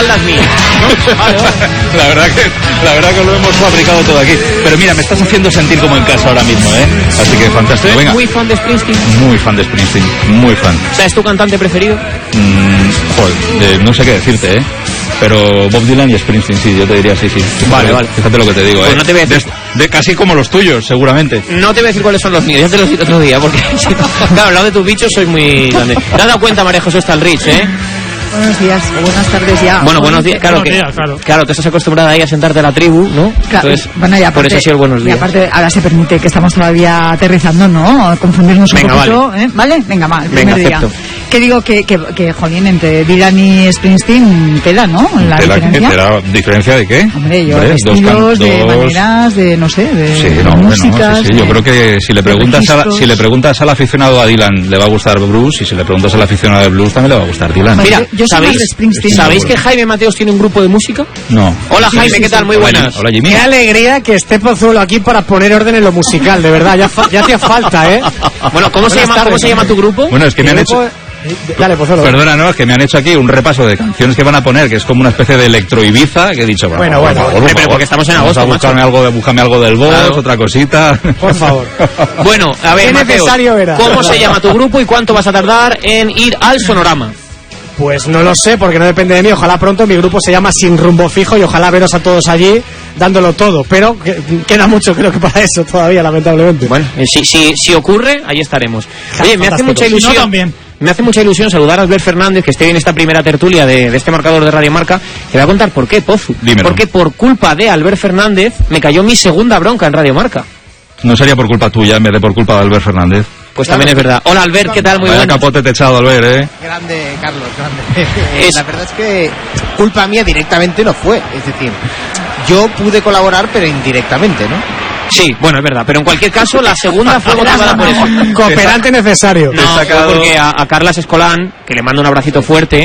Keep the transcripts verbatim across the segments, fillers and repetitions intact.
espalda es mía, ¿no? Vale, vale. La verdad que la verdad que lo hemos fabricado todo aquí. Pero mira, me estás haciendo sentir como en casa ahora mismo, ¿eh? Así que fantástico. Venga. Muy fan de Springsteen. Muy fan de Springsteen, muy fan. O sea, ¿es tu cantante preferido? Mm, joder, eh, no sé qué decirte, ¿eh? Pero Bob Dylan y Springsteen, sí, yo te diría sí, sí. Vale, fíjate, vale. Fíjate lo que te digo, Pues ¿eh? no te voy a decir... de, de casi como los tuyos, seguramente. No te voy a decir cuáles son los míos, ya te los diré otro día, porque si no, claro, al lado de tus bichos soy muy grande. ¿Te has dado cuenta, María José Stalrich, eh? Buenos días, o buenas tardes ya. Bueno, buenos días, claro, buenos que, días, claro. claro, tú estás acostumbrada ahí a sentarte a la tribu, ¿no? Claro, Entonces, bueno, y aparte, por eso ha sido el buenos días. Y aparte, ahora se permite que estamos todavía aterrizando, ¿no? Confundirnos Venga, un poquito, vale. ¿eh? ¿Vale? Venga, mal, el primer Venga, día. acepto. Que digo que, que, que, jolín, entre Dylan y Springsteen, tela, ¿no? La ¿Tela, diferencia. tela, ¿diferencia de qué? Hombre, yo, Hombre, de dos estilos, can- de dos- maneras, de, no sé, de, Sí, de no, hombre, no, músicas. sí, sí. Yo de- creo que si le preguntas a la, registros. si le preguntas al aficionado a Dylan le va a gustar blues, y si le preguntas al aficionado de blues también le va a gustar Dylan. Pues Mira, yo- yo soy más ¿sabéis, de Springsteen. ¿sabéis que Jaime Mateos tiene un grupo de música? No. Hola, Sí, Jaime, sí, ¿qué sí. tal? Muy Hola, buenas. Jimmy. Hola, Jimmy. Qué alegría que esté Pozuelo aquí para poner orden en lo musical, de verdad, ya, fa- ya hacía falta, ¿eh? Bueno, ¿cómo se Buenas llama, ¿cómo tardes. se llama tu grupo? Bueno, es que me han Mi hecho... grupo- Dale, Pozuelo. Perdona, no, es que me han hecho aquí un repaso de canciones que van a poner, que es como una especie de electro Ibiza, que he dicho, Bueno, por bueno, favor, hombre, por pero favor, porque estamos en vamos agosto, a buscarme macho. algo, de, búscame algo del Boss, Claro. otra cosita. Por favor. Bueno, a ver, Qué Mateos, necesario era. ¿cómo se llama tu grupo y cuánto vas a tardar en ir al Sonorama? Pues no lo sé, porque no depende de mí. Ojalá pronto. Mi grupo se llama Sin Rumbo Fijo y ojalá veros a todos allí dándolo todo. Pero que- queda mucho, creo que para eso todavía, lamentablemente. Bueno, eh, si, si, si ocurre, ahí estaremos. Oye, me hace Fantástico. mucha Si no, ilusión. también. Me hace mucha ilusión saludar a Albert Fernández, que esté en esta primera tertulia de, de este marcador de Radio Marca. Te voy a contar por qué, Pozu. Dímelo. Porque por culpa de Albert Fernández me cayó mi segunda bronca en Radio Marca. No sería por culpa tuya en vez de por culpa de Albert Fernández. Pues también es verdad. Hola, Albert, ¿qué tal? Muy Vaya buenas. capote techado, Albert, ¿eh? Grande, Carlos, grande. Eh, Es- La verdad es que culpa mía directamente no fue. Es decir, yo pude colaborar, pero indirectamente, ¿no? Sí, bueno, es verdad. Pero en cualquier caso, la segunda fue motivada por eso. Cooperante necesario. No, He fue sacado- porque a, a Carlas Escolán, que le mando un abracito fuerte,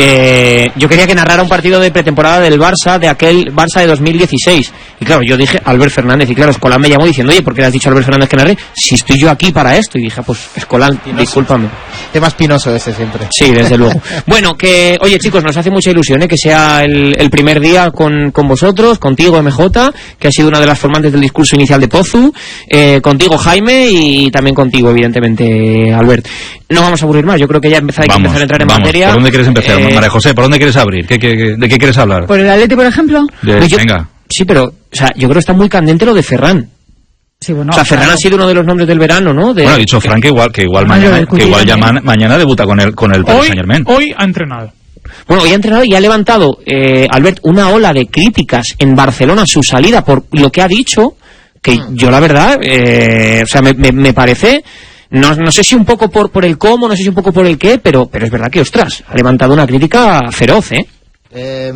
eh, yo quería que narrara un partido de pretemporada del Barça, de aquel Barça de dos mil dieciséis. Y claro, yo dije Albert Fernández, y claro, Escolán me llamó diciendo, oye, ¿por qué le has dicho a Albert Fernández que narre? Si estoy yo aquí para esto. Y dije, pues, Escolán, discúlpame. Tema espinoso ese siempre. Sí, desde luego. Bueno, que, oye, chicos, nos hace mucha ilusión, ¿eh? Que sea el, el primer día con, con vosotros, contigo, M J, que ha sido una de las formantes del discurso inicial de Pozu, eh, contigo, Jaime, y también contigo, evidentemente, Albert. No vamos a aburrir más, yo creo que ya empezar, hay que Vamos, empezar a entrar en vamos. materia. ¿Por dónde quieres empezar, Eh, María José? ¿Por dónde quieres abrir? ¿Qué, qué, qué- ¿De qué quieres hablar? ¿Por el Atleti, por ejemplo? De- Pues yo- venga. Sí, pero, o sea, yo creo que está muy candente lo de Ferran. Sí, bueno. o sea, Ferran claro. ha sido uno de los nombres del verano, ¿no? De, Bueno, ha dicho Frank que igual, que igual Ah, lo mañana, del que igual ya Coutinho, ma- mañana debuta con el, con el Paris Hoy, Saint-Germain. hoy ha entrenado. Bueno, hoy ha entrenado y ha levantado, eh, Albert, una ola de críticas en Barcelona a su salida por lo que ha dicho, que yo la verdad, eh, o sea, me, me, me parece, no, no sé si un poco por, por el cómo, no sé si un poco por el qué, pero, pero es verdad que, ostras, ha levantado una crítica feroz, ¿eh? Eh,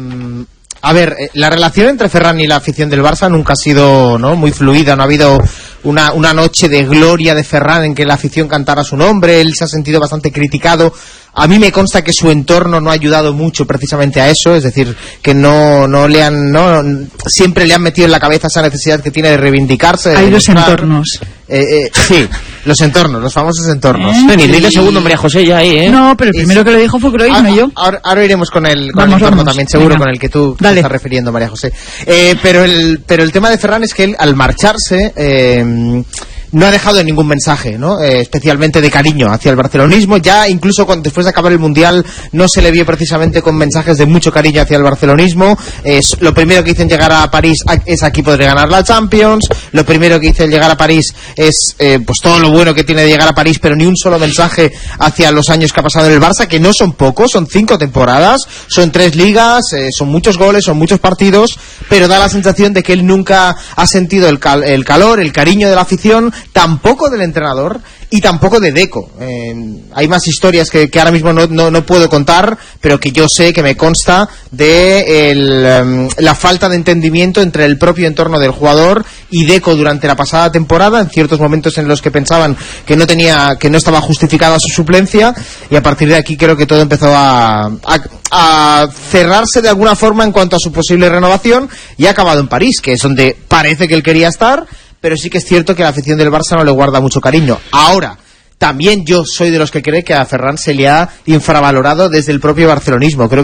a ver, eh, la relación entre Ferran y la afición del Barça nunca ha sido, ¿no?, muy fluida. No ha habido una, una noche de gloria de Ferran en que la afición cantara su nombre. Él se ha sentido bastante criticado. A mí me consta que su entorno no ha ayudado mucho precisamente a eso, es decir, que no, no le han, no, siempre le han metido en la cabeza esa necesidad que tiene de reivindicarse. de Hay dos demostrar. entornos. Eh, eh, sí, los entornos, los famosos entornos. ¿Eh? Ni Rita Y- segundo, María José, ya ahí, ¿eh? No, pero el primero que lo dijo fue Cruyff, Ah, no yo. Ahora, ahora iremos con el, con Vamos, el entorno vamos. también, seguro, Venga. con el que tú te Dale. estás refiriendo, María José. Eh, pero, el, pero el tema de Ferran es que él, al marcharse, eh, no ha dejado ningún mensaje, ¿no? Eh, especialmente de cariño hacia el barcelonismo. Ya incluso con, después de acabar el Mundial no se le vio precisamente con mensajes de mucho cariño hacia el barcelonismo. Es, lo primero que hizo en llegar a París a- es aquí podré ganar la Champions. Lo primero que hizo en llegar a París es eh, pues todo lo bueno que tiene de llegar a París, pero ni un solo mensaje hacia los años que ha pasado en el Barça, que no son pocos, son cinco temporadas, son tres ligas, eh, son muchos goles, son muchos partidos, pero da la sensación de que él nunca ha sentido el, cal- el calor, el cariño de la afición, tampoco del entrenador y tampoco de Deco. Eh, hay más historias que, que ahora mismo no, no, no puedo contar, pero que yo sé, que me consta de el, em, la falta de entendimiento entre el propio entorno del jugador y Deco durante la pasada temporada, en ciertos momentos en los que pensaban que no tenía, que no estaba justificada su suplencia, y a partir de aquí creo que todo empezó a, a, a cerrarse de alguna forma en cuanto a su posible renovación, y ha acabado en París, que es donde parece que él quería estar, pero sí que es cierto que la afición del Barça no le guarda mucho cariño. Ahora, también yo soy de los que cree que a Ferran se le ha infravalorado desde el propio barcelonismo. Creo